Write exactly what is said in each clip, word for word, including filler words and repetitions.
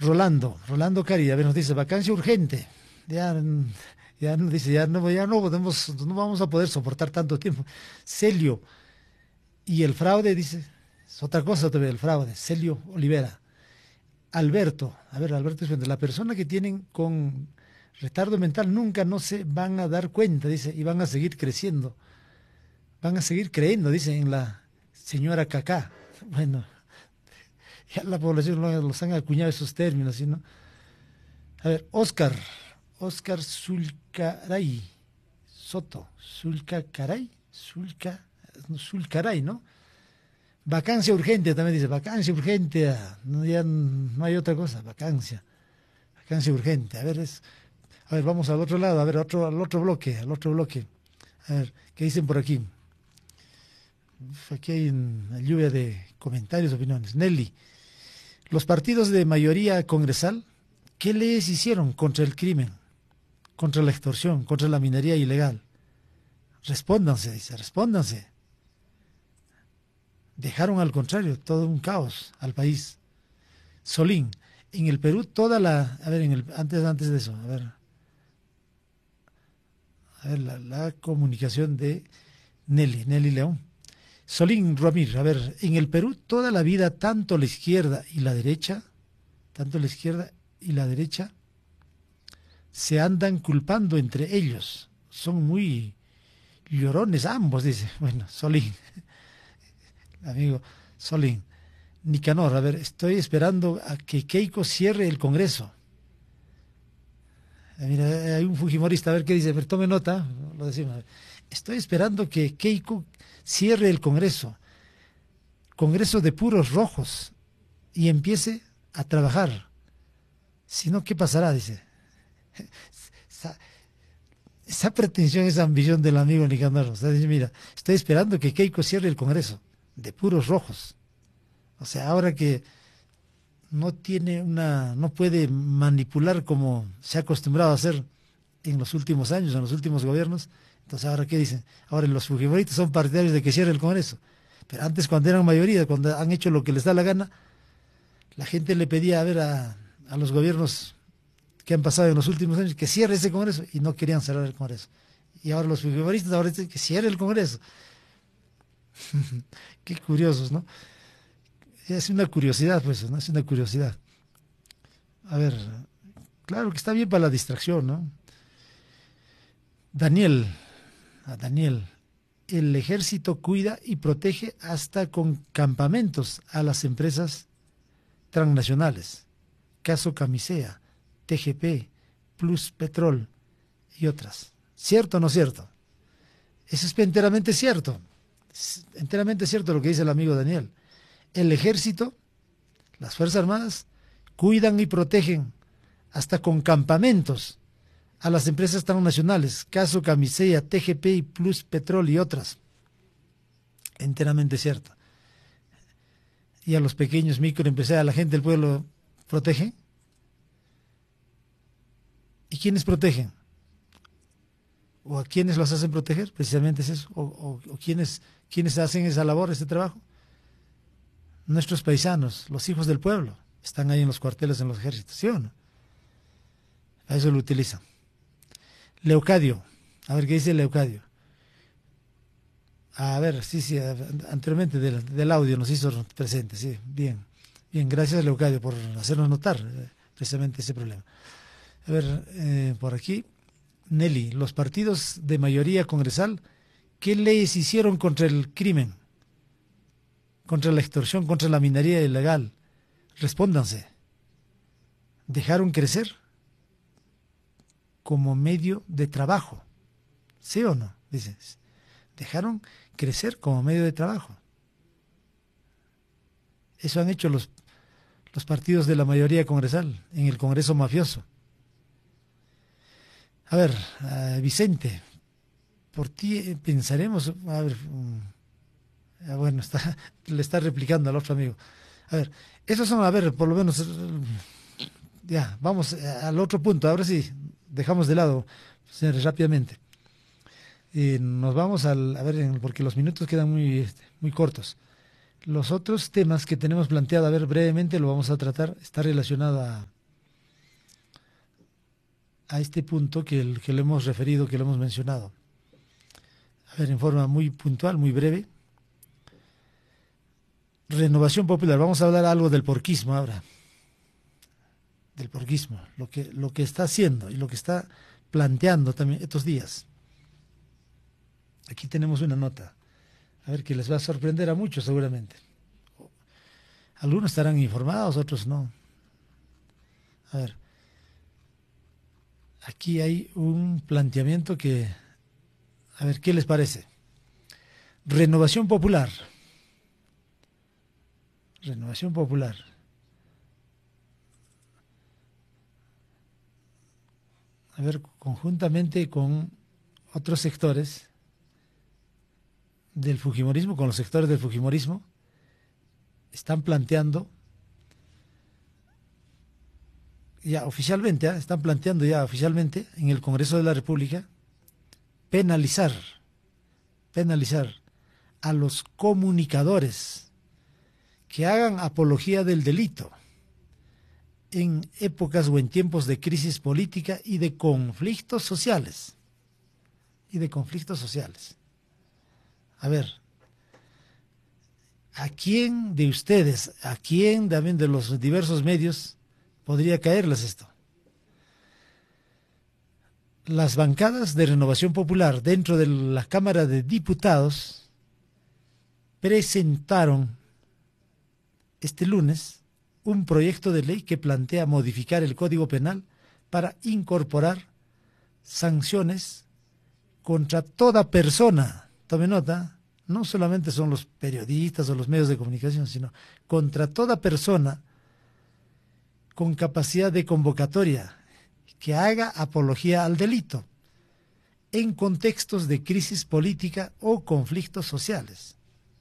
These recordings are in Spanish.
Rolando, Rolando Cari, a ver, nos dice, vacancia urgente. Ya, ya nos dice, ya no, ya no podemos, no vamos a poder soportar tanto tiempo. Celio, y el fraude, dice, es otra cosa todavía, el fraude. Celio Olivera. Alberto, a ver, Alberto, la persona que tienen con retardo mental nunca no se van a dar cuenta, dice, y van a seguir creciendo. Van a seguir creyendo, dice, en la señora Cacá. Bueno, ya la población los han acuñado esos términos, ¿sí, no? A ver, Oscar, Oscar Zulcaray, Soto, Zulcacaray, Zulca, Zulcaray, ¿no? Vacancia urgente, también dice, vacancia urgente, ah, no, ya no hay otra cosa, vacancia, vacancia urgente. A ver, es, a ver, vamos al otro lado, a ver, otro, al otro bloque, al otro bloque. A ver, ¿qué dicen por aquí? Aquí hay una lluvia de comentarios, opiniones. Nelly, los partidos de mayoría congresal, ¿qué leyes hicieron contra el crimen, contra la extorsión, contra la minería ilegal? Respóndanse, dice, respóndanse. Dejaron al contrario todo un caos al país. Solín, en el Perú toda la, a ver, en el, antes, antes de eso, a ver, a ver la, la comunicación de Nelly, Nelly León. Solín Ramírez, a ver, en el Perú toda la vida tanto la izquierda y la derecha, tanto la izquierda y la derecha se andan culpando entre ellos. Son muy llorones ambos, dice. Bueno, Solín, amigo Solín. Nicanor, a ver, estoy esperando a que Keiko cierre el Congreso. Eh, mira, hay un fujimorista, a ver qué dice, a ver, tome nota, lo decimos. Estoy esperando que Keiko cierre el Congreso, Congreso de puros rojos, y empiece a trabajar. Si no, ¿qué pasará? Dice. Esa, esa pretensión, esa ambición del amigo Nicanor. O sea, dice, mira, estoy esperando que Keiko cierre el Congreso de puros rojos. O sea, ahora que no tiene una, no puede manipular como se ha acostumbrado a hacer en los últimos años, en los últimos gobiernos. Entonces, ¿ahora qué dicen? Ahora los fujimoristas son partidarios de que cierre el Congreso. Pero antes, cuando eran mayoría, cuando han hecho lo que les da la gana, la gente le pedía a ver a, a los gobiernos que han pasado en los últimos años que cierre ese Congreso, y no querían cerrar el Congreso. Y ahora los fujimoristas ahora dicen que cierre el Congreso. Qué curiosos, ¿no? Es una curiosidad, pues, ¿no? Es una curiosidad. A ver, claro que está bien para la distracción, ¿no? Daniel, a Daniel, el ejército cuida y protege hasta con campamentos a las empresas transnacionales. Caso Camisea, T G P, Plus Petrol y otras. ¿Cierto o no cierto? Eso es enteramente cierto. Es enteramente cierto lo que dice el amigo Daniel. El ejército, las Fuerzas Armadas, cuidan y protegen hasta con campamentos a las empresas transnacionales, caso Camisea, T G P, Plus Petrol y otras. Enteramente cierto. Y a los pequeños microempresarios, a la gente del pueblo, ¿protegen? ¿Y quiénes protegen? ¿O a quiénes los hacen proteger? Precisamente es eso. ¿O, o, o quiénes, quiénes hacen esa labor, ese trabajo? Nuestros paisanos, los hijos del pueblo, están ahí en los cuarteles, en los ejércitos, ¿sí o no? A eso lo utilizan. Leucadio, a ver qué dice Leucadio. A ver, sí, sí, anteriormente del, del audio nos hizo presente, sí, bien, bien, gracias Leucadio por hacernos notar eh, precisamente ese problema. A ver, eh, por aquí, Nelly, los partidos de mayoría congresal, ¿qué leyes hicieron contra el crimen? Contra la extorsión, contra la minería ilegal. Respóndanse. ¿Dejaron crecer? Como medio de trabajo. ¿Sí o no? Dices. Dejaron crecer como medio de trabajo. Eso han hecho los, los partidos de la mayoría congresal en el Congreso mafioso. A ver, uh, Vicente, por ti pensaremos, a ver, um, Ah, bueno, está, le está replicando al otro amigo. A ver, esos son, a ver, por lo menos, ya, vamos al otro punto. Ahora sí, dejamos de lado, señores, rápidamente. Y nos vamos al, a ver, porque los minutos quedan muy, muy cortos. Los otros temas que tenemos planteado, a ver, brevemente lo vamos a tratar, está relacionado a, a este punto que, el, que le hemos referido, que lo hemos mencionado. A ver, en forma muy puntual, muy breve. Renovación Popular, vamos a hablar algo del porquismo ahora. Del porquismo, lo que, lo que está haciendo y lo que está planteando también estos días. Aquí tenemos una nota, a ver, que les va a sorprender a muchos seguramente. Algunos estarán informados, otros no. A ver, aquí hay un planteamiento que, a ver, ¿qué les parece? Renovación Popular. Renovación Popular. A ver, conjuntamente con otros sectores del fujimorismo, con los sectores del fujimorismo, están planteando ya oficialmente, ¿eh? están planteando ya oficialmente en el Congreso de la República penalizar, penalizar a los comunicadores que hagan apología del delito en épocas o en tiempos de crisis política y de conflictos sociales. Y de conflictos sociales. A ver, ¿a quién de ustedes, a quién también de los diversos medios podría caerles esto? Las bancadas de Renovación Popular dentro de la Cámara de Diputados presentaron este lunes un proyecto de ley que plantea modificar el Código Penal para incorporar sanciones contra toda persona. Tome nota, no solamente son los periodistas o los medios de comunicación, sino contra toda persona con capacidad de convocatoria que haga apología al delito en contextos de crisis política o conflictos sociales.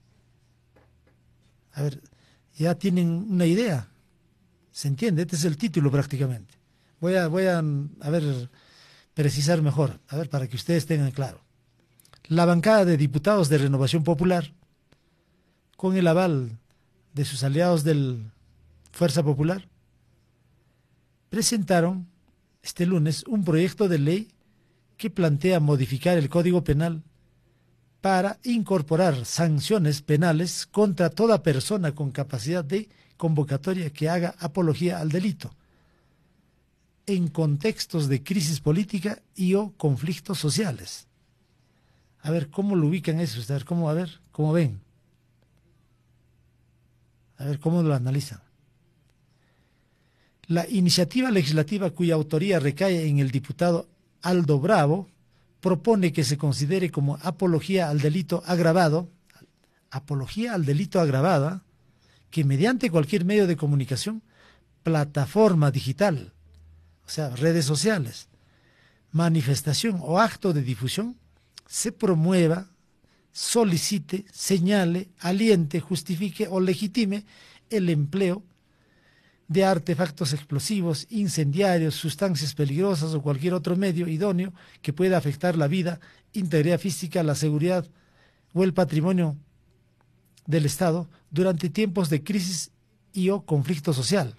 A ver, ya tienen una idea, ¿se entiende? Este es el título prácticamente. Voy a, voy a, a ver, precisar mejor, a ver, para que ustedes tengan claro. La bancada de diputados de Renovación Popular, con el aval de sus aliados del Fuerza Popular, presentaron este lunes un proyecto de ley que plantea modificar el Código Penal para incorporar sanciones penales contra toda persona con capacidad de convocatoria que haga apología al delito en contextos de crisis política y o conflictos sociales. A ver, ¿cómo lo ubican eso? A ver, ¿cómo, a ver, cómo ven? A ver, ¿cómo lo analizan? La iniciativa legislativa cuya autoría recae en el diputado Aldo Bravo propone que se considere como apología al delito agravado, apología al delito agravada, que mediante cualquier medio de comunicación, plataforma digital, o sea, redes sociales, manifestación o acto de difusión, se promueva, solicite, señale, aliente, justifique o legitime el empleo de artefactos explosivos, incendiarios, sustancias peligrosas o cualquier otro medio idóneo que pueda afectar la vida, integridad física, la seguridad o el patrimonio del Estado durante tiempos de crisis y o conflicto social.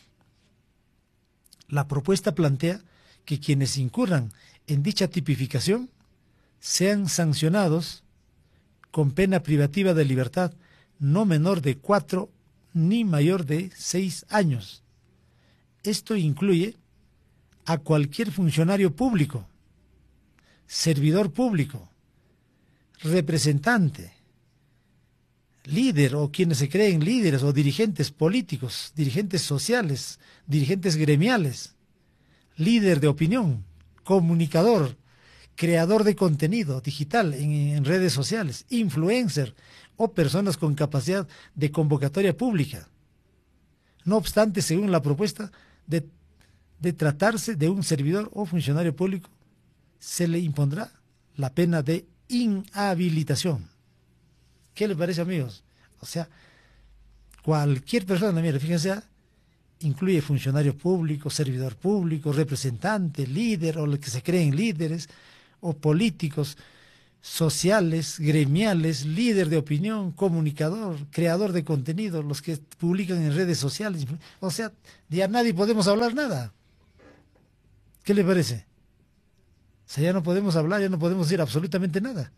La propuesta plantea que quienes incurran en dicha tipificación sean sancionados con pena privativa de libertad no menor de cuatro ni mayor de seis años. Esto incluye a cualquier funcionario público, servidor público, representante, líder o quienes se creen líderes o dirigentes políticos, dirigentes sociales, dirigentes gremiales, líder de opinión, comunicador, creador de contenido digital en, en redes sociales, influencer o personas con capacidad de convocatoria pública. No obstante, según la propuesta, de, de tratarse de un servidor o funcionario público, se le impondrá la pena de inhabilitación. ¿Qué les parece, amigos? O sea, cualquier persona, mire, fíjense, incluye funcionario público, servidor público, representante, líder o los que se creen líderes, o políticos, sociales, gremiales, líder de opinión, comunicador, creador de contenido, los que publican en redes sociales. O sea, de a nadie podemos hablar nada. ¿Qué le parece? O sea, ya no podemos hablar, ya no podemos decir absolutamente nada.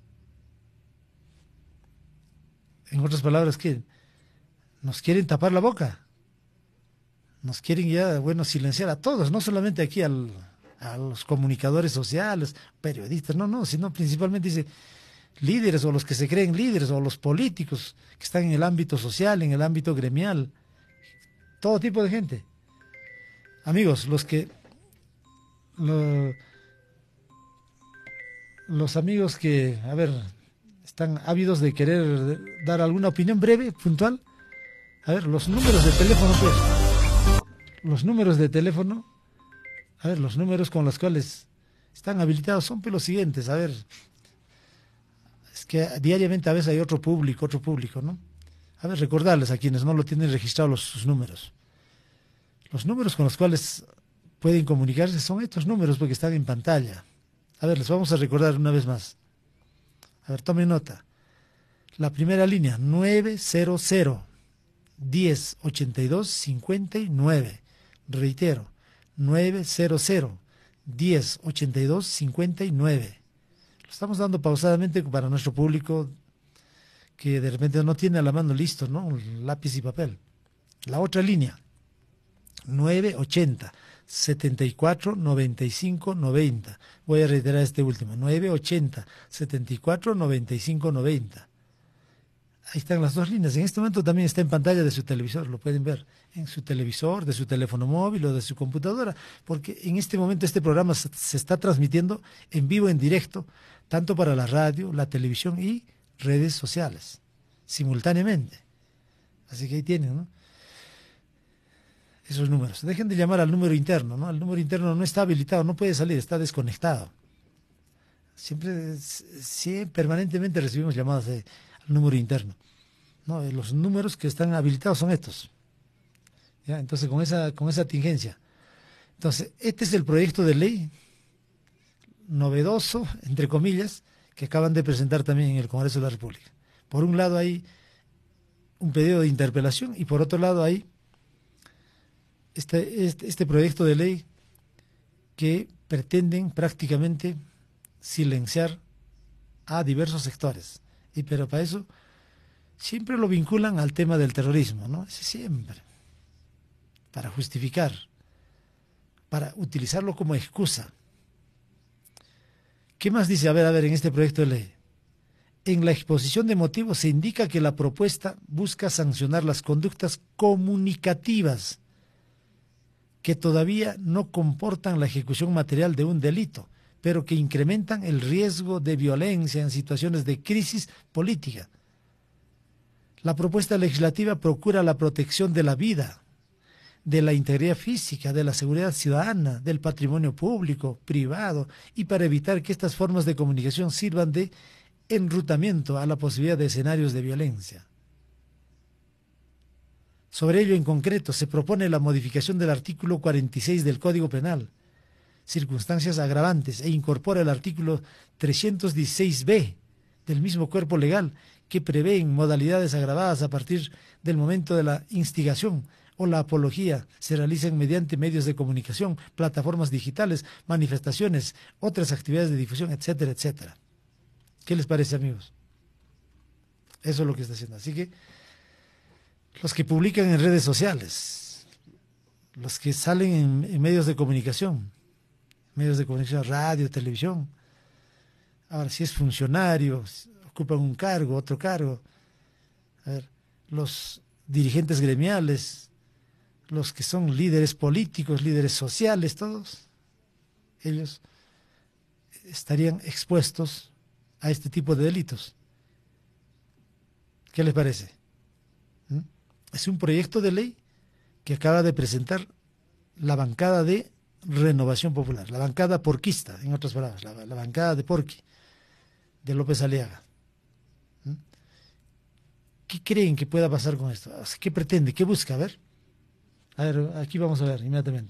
En otras palabras, ¿qué? Nos quieren tapar la boca. Nos quieren ya, bueno, silenciar a todos, no solamente aquí al, a los comunicadores sociales, periodistas, no, no, sino principalmente dice líderes o los que se creen líderes o los políticos que están en el ámbito social, en el ámbito gremial, todo tipo de gente. Amigos, los que lo, los amigos que, a ver, están ávidos de querer dar alguna opinión breve, puntual. A ver, los números de teléfono, pues. Los números de teléfono, a ver, los números con los cuales están habilitados son pues los siguientes, a ver. Es que diariamente a veces hay otro público, otro público, ¿no? A ver, recordarles a quienes no lo tienen registrados los, sus números. Los números con los cuales pueden comunicarse son estos números porque están en pantalla. A ver, les vamos a recordar una vez más. A ver, tomen nota. La primera línea, nueve cero cero, diez ochenta y dos cincuenta y nueve. Reitero, nueve cero cero, diez ochenta y dos cincuenta y nueve. Lo estamos dando pausadamente para nuestro público que de repente no tiene a la mano listo, ¿no? Un lápiz y papel. La otra línea, nueve ochenta, setenta y cuatro noventa y cinco noventa. Voy a reiterar este último, nueve ochenta, setenta y cuatro noventa y cinco noventa. Ahí están las dos líneas. En este momento también está en pantalla de su televisor, lo pueden ver en su televisor, de su teléfono móvil o de su computadora, porque en este momento este programa se está transmitiendo en vivo, en directo, tanto para la radio, la televisión y redes sociales, simultáneamente. Así que ahí tienen, ¿no? Esos números. Dejen de llamar al número interno, ¿no? El número interno no está habilitado, no puede salir, está desconectado. Siempre, siempre permanentemente recibimos llamadas de número interno. No, los números que están habilitados son estos. ¿Ya? Entonces, con esa, con esa tingencia. Entonces, este es el proyecto de ley novedoso, entre comillas, que acaban de presentar también en el Congreso de la República. Por un lado hay un pedido de interpelación y por otro lado hay este, este, este proyecto de ley que pretenden prácticamente silenciar a diversos sectores. Y pero para eso siempre lo vinculan al tema del terrorismo, ¿no? Siempre. Para justificar, para utilizarlo como excusa. ¿Qué más dice? A ver, a ver, en este proyecto de ley. En la exposición de motivos se indica que la propuesta busca sancionar las conductas comunicativas que todavía no comportan la ejecución material de un delito, pero que incrementan el riesgo de violencia en situaciones de crisis política. La propuesta legislativa procura la protección de la vida, de la integridad física, de la seguridad ciudadana, del patrimonio público, privado, y para evitar que estas formas de comunicación sirvan de enrutamiento a la posibilidad de escenarios de violencia. Sobre ello en concreto se propone la modificación del artículo cuarenta y seis del Código Penal, circunstancias agravantes, e incorpora el artículo trescientos dieciséis be del mismo cuerpo legal, que prevé modalidades agravadas a partir del momento de la instigación o la apología se realicen mediante medios de comunicación, plataformas digitales, manifestaciones, otras actividades de difusión, etcétera, etcétera. ¿Qué les parece, amigos? Eso es lo que está haciendo. Así que los que publican en redes sociales, los que salen en, en medios de comunicación, medios de comunicación, radio, televisión, ahora si es funcionario, ocupan un cargo, otro cargo, a ver, los dirigentes gremiales, los que son líderes políticos, líderes sociales, todos ellos estarían expuestos a este tipo de delitos. ¿Qué les parece? ¿Mm? Es un proyecto de ley que acaba de presentar la bancada de Renovación Popular, la bancada porquista, en otras palabras, la, la bancada de Porqui, de López Aliaga. ¿Mm? ¿Qué creen que pueda pasar con esto? ¿Qué pretende? ¿Qué busca? A ver, a ver, aquí vamos a ver inmediatamente.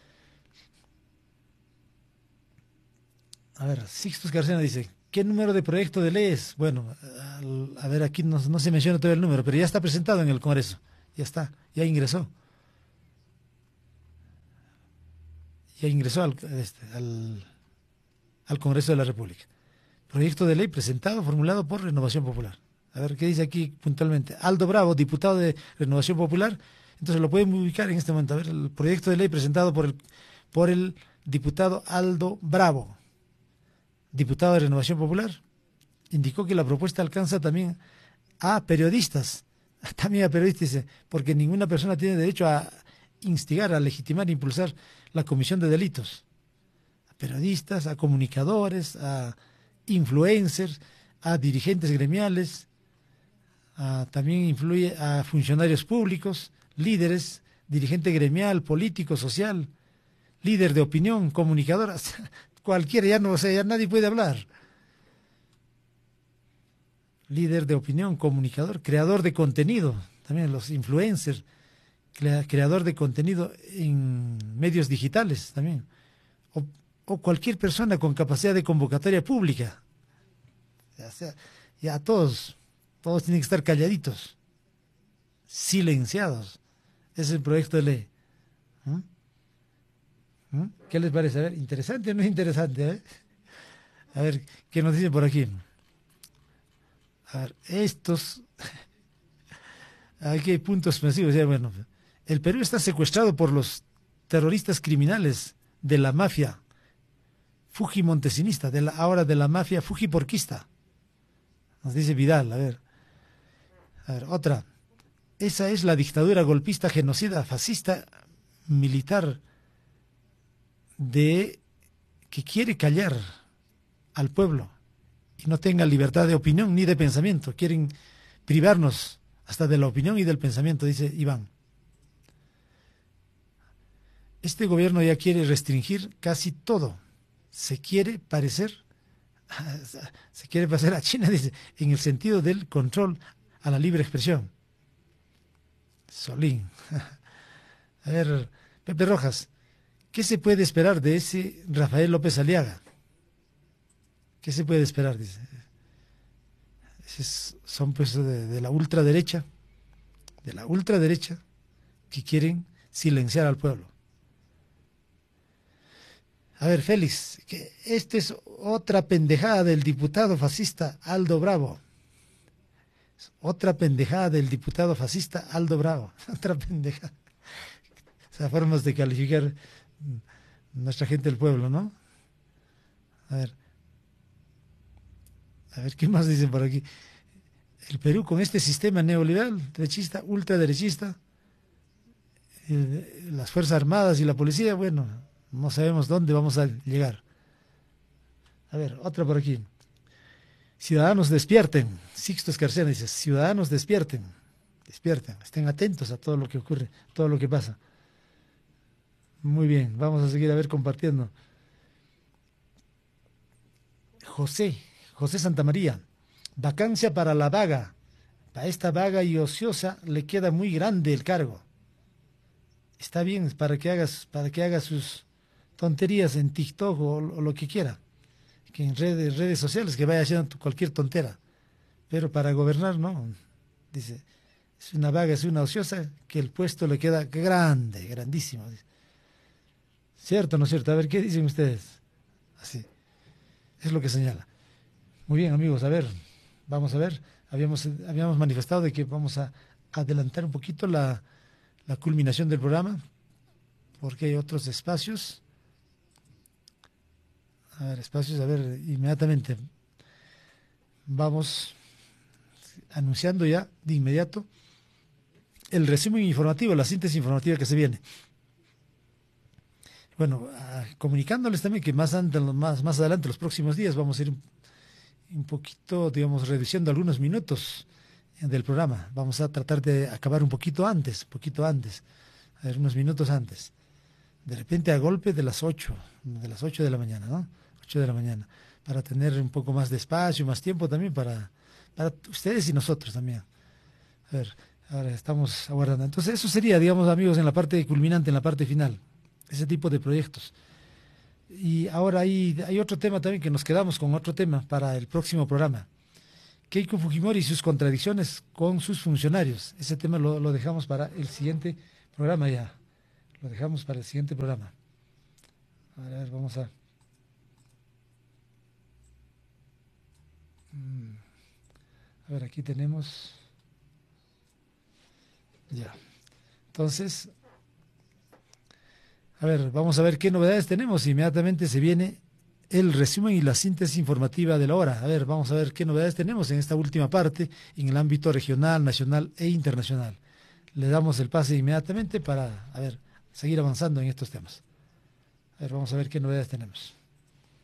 A ver, Sixtus Carcena dice, ¿qué número de proyecto de ley es? Bueno, a, a ver, aquí no, no se menciona todo el número, pero ya está presentado en el Congreso. Ya está, ya ingresó. ya ingresó al, este, al, al Congreso de la República. Proyecto de ley presentado, formulado por Renovación Popular. A ver, ¿qué dice aquí puntualmente? Aldo Bravo, diputado de Renovación Popular. Entonces lo pueden ubicar en este momento. A ver, el proyecto de ley presentado por el, por el diputado Aldo Bravo, diputado de Renovación Popular, indicó que la propuesta alcanza también a periodistas, también a periodistas, dice, porque ninguna persona tiene derecho a instigar, a legitimar, a impulsar la comisión de delitos. A periodistas, a comunicadores, a influencers, a dirigentes gremiales, a, también influye a funcionarios públicos, líderes, dirigente gremial, político, social, líder de opinión, comunicadoras, cualquiera, ya no, o sea, ya nadie puede hablar. Líder de opinión, comunicador, creador de contenido, también los influencers, crea, creador de contenido en medios digitales también, o, o cualquier persona con capacidad de convocatoria pública. O sea, ya todos, todos tienen que estar calladitos, silenciados. Ese es el proyecto de ley. ¿Mm? ¿Mm? ¿Qué les parece? A ver, ¿interesante o no es interesante? ¿Eh? A ver, ¿qué nos dicen por aquí? A ver, estos... Aquí hay puntos masivos. Ya, bueno, el Perú está secuestrado por los terroristas criminales de la mafia fujimontesinista, de la, ahora de la mafia fujiporquista. Nos dice Vidal, a ver. A ver, otra. Esa es la dictadura golpista, genocida, fascista, militar, de que quiere callar al pueblo y no tenga libertad de opinión ni de pensamiento. Quieren privarnos hasta de la opinión y del pensamiento, dice Iván. Este gobierno ya quiere restringir casi todo. Se quiere parecer, se quiere parecer a China, dice, en el sentido del control a la libre expresión. Solín. A ver, Pepe Rojas, ¿qué se puede esperar de ese Rafael López Aliaga? ¿Qué se puede esperar? Dice. Es, son pues de, de la ultraderecha, de la ultraderecha, que quieren silenciar al pueblo. A ver, Félix, que esta es otra pendejada del diputado fascista Aldo Bravo. Otra pendejada del diputado fascista Aldo Bravo. Otra pendejada. O sea, formas de calificar nuestra gente del pueblo, ¿no? A ver. A ver, ¿qué más dicen por aquí? El Perú con este sistema neoliberal, derechista, ultraderechista, eh, las Fuerzas Armadas y la policía, bueno, no sabemos dónde vamos a llegar. A ver, otra por aquí. Ciudadanos despierten. Sixto Escarcena dice, ciudadanos despierten. Despierten, estén atentos a todo lo que ocurre, todo lo que pasa. Muy bien, vamos a seguir a ver compartiendo. José, José Santamaría, vacancia para la vaga. Para esta vaga y ociosa le queda muy grande el cargo. Está bien para que hagas, para que haga sus tonterías en TikTok o, o lo que quiera. Que en redes, redes sociales, que vaya haciendo cualquier tontera. Pero para gobernar, no. Dice, es una vaga, es una ociosa, que el puesto le queda grande, grandísimo. Dice. ¿Cierto o no es cierto? A ver, ¿qué dicen ustedes? Así. Es lo que señala. Muy bien, amigos, a ver, vamos a ver. Habíamos, habíamos manifestado de que vamos a adelantar un poquito la, la culminación del programa, porque hay otros espacios. A ver, espacios, a ver, inmediatamente. Vamos anunciando ya de inmediato el resumen informativo, la síntesis informativa que se viene. Bueno, comunicándoles también que más, adelante, más, más adelante, los próximos días, vamos a ir un, un poquito, digamos, reduciendo algunos minutos del programa. Vamos a tratar de acabar un poquito antes, un poquito antes, a ver, unos minutos antes. De repente a golpe de las ocho, de las ocho de la mañana, ¿no? ocho de la mañana, para tener un poco más de espacio, más tiempo también para, para ustedes y nosotros también. A ver, ahora estamos aguardando. Entonces eso sería, digamos, amigos, en la parte culminante, en la parte final, ese tipo de proyectos. Y ahora hay, hay otro tema también, que nos quedamos con otro tema para el próximo programa. Keiko Fujimori y sus contradicciones con sus funcionarios. Ese tema lo, lo dejamos para el siguiente programa ya. Lo dejamos para el siguiente programa. A ver, vamos a... A ver, aquí tenemos... Ya. Entonces, a ver, vamos a ver qué novedades tenemos. Inmediatamente se viene el resumen y la síntesis informativa de la hora. A ver, vamos a ver qué novedades tenemos en esta última parte, en el ámbito regional, nacional e internacional. Le damos el pase inmediatamente para, a ver, seguir avanzando en estos temas. A ver, vamos a ver qué novedades tenemos.